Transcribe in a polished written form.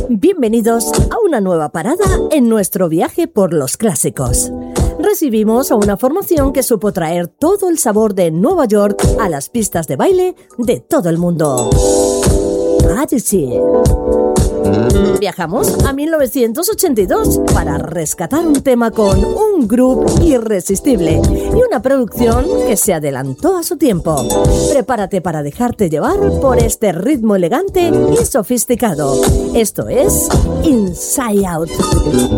Bienvenidos a una nueva parada en nuestro viaje por los clásicos. Recibimos a una formación que supo traer todo el sabor de Nueva York a las pistas de baile de todo el mundo. Odyssey. Viajamos a 1982 para rescatar un tema con un groove irresistible y una producción que se adelantó a su tiempo. Prepárate para dejarte llevar por este ritmo elegante y sofisticado. Esto es Inside Out.